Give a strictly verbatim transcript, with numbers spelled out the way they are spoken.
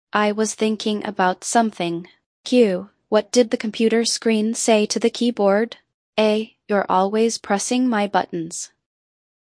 I was thinking about something. Q. What did the computer screen say to the keyboard? A. You're always pressing my buttons.